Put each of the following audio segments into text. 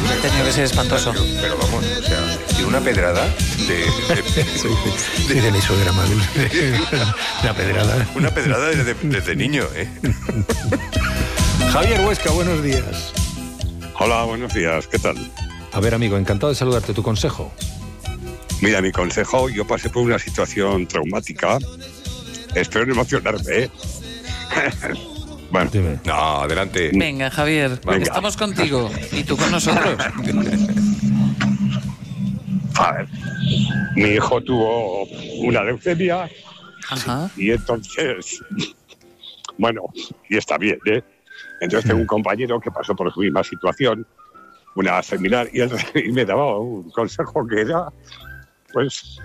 Tenía que ser espantoso. Pero vamos, o sea, tiene una pedrada de mi suegra, una pedrada. Una pedrada desde niño, ¿eh? Javier Huesca, buenos días. Hola, buenos días, ¿qué tal? A ver, amigo, encantado de saludarte. ¿Tu consejo? Mira, mi consejo, yo pasé por una situación traumática. Espero no emocionarme, ¿eh? Bueno, dime. No, adelante. Venga, Javier, Venga. estamos contigo. Y tú con nosotros. A ver, mi hijo tuvo una leucemia Ajá. y entonces, bueno, y está bien, ¿eh? Entonces tengo un compañero que pasó por su misma situación, una similar, y él me daba un consejo que era, pues,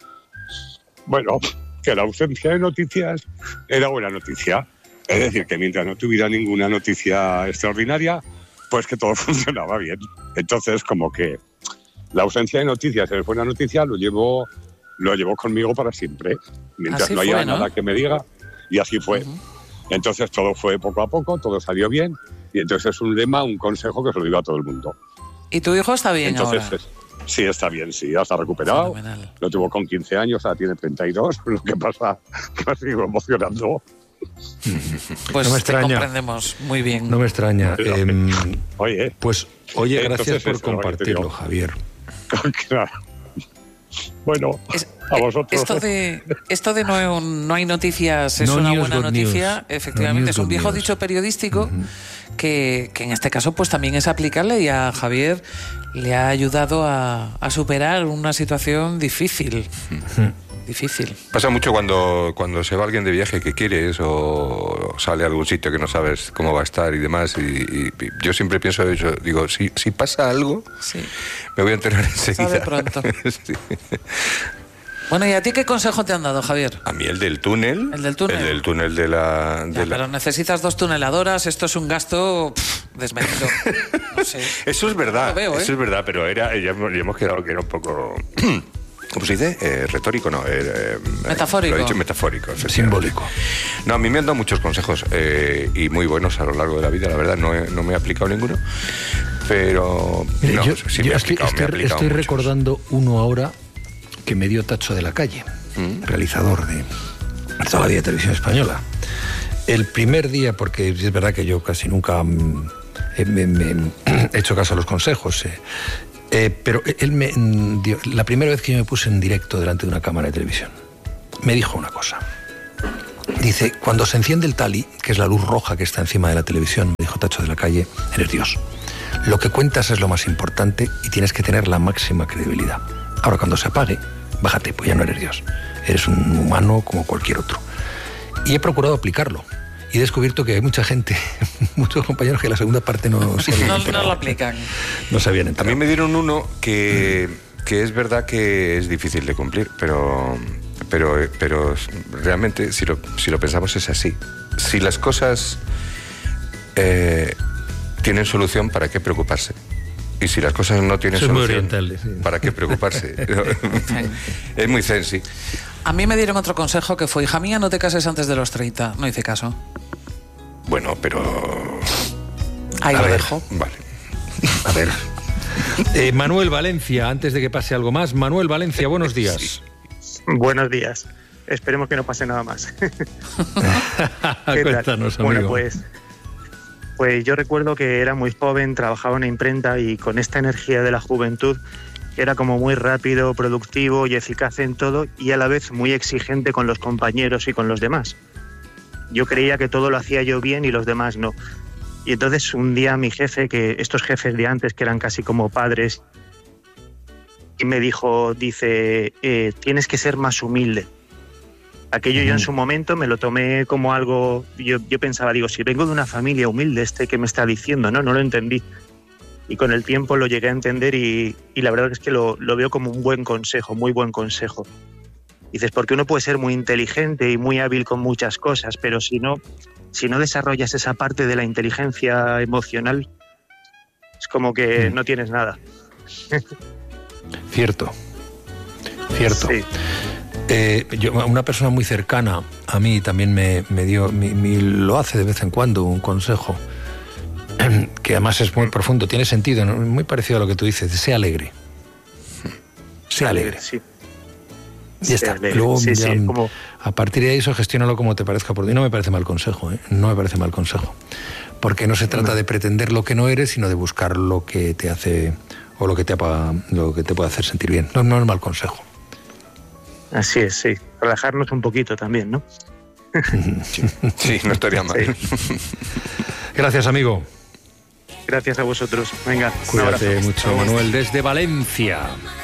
bueno, que la ausencia de noticias era buena noticia. Es decir, que mientras no tuviera ninguna noticia extraordinaria, pues que todo funcionaba bien. Entonces, como que la ausencia de noticias es buena noticia, lo llevo conmigo para siempre. Mientras Así no haya fue, ¿no? nada que me diga, y así fue. Ujú. Entonces todo fue poco a poco, todo salió bien, y entonces es un lema, un consejo que se lo digo a todo el mundo. ¿Y tu hijo está bien Entonces, ahora? sí, está bien, sí, ya está recuperado. Fenomenal. Lo tuvo con 15 años, ahora tiene 32, lo que pasa que me sigo emocionando. Pues No me te extraña. comprendemos muy bien. No me extraña. Oye, Pues, oye, gracias Entonces, por eso, lo que te compartirlo, digo. Javier. claro. Bueno, a vosotros. Esto de no hay noticias es No una news, buena good noticia, news. efectivamente, No es un news, viejo good dicho news. periodístico que en este caso pues también es aplicable y a Javier le ha ayudado a superar una situación difícil. Difícil. Pasa mucho cuando se va alguien de viaje que quieres o sale a algún sitio que no sabes cómo va a estar y demás. Y yo siempre pienso eso. Digo, si pasa algo, Sí. me voy a enterar enseguida. Sabe pronto. Sí. Bueno, ¿y a ti qué consejo te han dado, Javier? A mí el del túnel. ¿El del túnel? El del túnel de la... Ya, pero necesitas 2 tuneladoras, esto es un gasto desmedido. No sé. Eso es verdad, Lo veo, ¿eh? eso es verdad, pero ya hemos quedado que era un poco... ¿Cómo se dice? Retórico, no. Metafórico. Lo he dicho metafórico. Simbólico. No, a mí me han dado muchos consejos y muy buenos a lo largo de la vida, la verdad. No me he aplicado ninguno, pero... Mire, no, yo sí me he aplicado estoy muchos. recordando uno ahora que me dio Tacho de la Calle, realizador de toda la vida de Televisión Española. El primer día, porque es verdad que yo casi nunca me he hecho caso a los consejos, pero él me dio, la primera vez que yo me puse en directo delante de una cámara de televisión, me dijo una cosa. Dice, cuando se enciende el tali, que es la luz roja que está encima de la televisión, me dijo Tacho de la Calle, eres Dios. Lo que cuentas es lo más importante y tienes que tener la máxima credibilidad. Ahora, cuando se apague, bájate, pues ya no eres Dios. Eres un humano como cualquier otro. Y he procurado aplicarlo. Y he descubierto que hay mucha gente, muchos compañeros que la segunda parte no se habían No enterado. lo aplican. No se habían A enterado. mí me dieron uno que es verdad que es difícil de cumplir, pero realmente, si lo pensamos, es así. Si las cosas tienen solución, ¿para qué preocuparse? Y si las cosas no tienen Eso es muy solución, oriental, sí. ¿para qué preocuparse? Es muy zen, sí. A mí me dieron otro consejo que fue, hija mía, no te cases antes de los 30. No hice caso. Bueno, pero... Ahí A lo ver. dejo. Vale. A ver. Manuel Valencia, antes de que pase algo más. Manuel Valencia, buenos días. Buenos días. Esperemos que no pase nada más. ¿Qué tal? Cuéntanos, amigo. Bueno, pues yo recuerdo que era muy joven, trabajaba en una imprenta y con esta energía de la juventud era como muy rápido, productivo y eficaz en todo y a la vez muy exigente con los compañeros y con los demás. Yo creía que todo lo hacía yo bien y los demás no. Y entonces un día mi jefe, que estos jefes de antes que eran casi como padres, y me dijo, tienes que ser más humilde. Aquello yo en su momento me lo tomé como algo, yo pensaba, digo, si vengo de una familia humilde, ¿qué me está diciendo? No lo entendí. Y con el tiempo lo llegué a entender y la verdad es que lo veo como un buen consejo, muy buen consejo. Dices, porque uno puede ser muy inteligente y muy hábil con muchas cosas, pero si no desarrollas esa parte de la inteligencia emocional, es como que no tienes nada. Cierto. Sí. Una persona muy cercana a mí también me dio, lo hace de vez en cuando, un consejo, que que además es muy profundo, tiene sentido, ¿no? Muy parecido a lo que tú dices, sea alegre. Sea alegre. Sí. Ya está. Alegre. Luego, Sí, ya, como... a partir de eso, gestiónalo como te parezca. Porque no me parece mal consejo, ¿eh? No me parece mal consejo. Porque no se trata de pretender lo que no eres, sino de buscar lo que te hace, o lo que te puede hacer sentir bien. No es mal consejo. Así es, sí. Relajarnos un poquito también, ¿no? Sí, no estaría mal. Sí. Gracias, amigo. Gracias a vosotros. Venga, Cuídate un abrazo. mucho, Manuel, desde Valencia.